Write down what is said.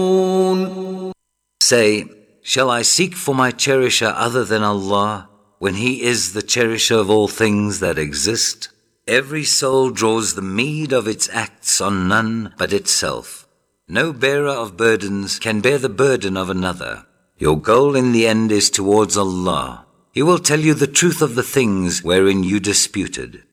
Say, shall I seek for my cherisher other than Allah, when He is the cherisher of all things that exist? Every soul draws the meed of its acts on none but itself. No bearer of burdens can bear the burden of another. Your goal in the end is towards Allah. He will tell you the truth of the things wherein you disputed.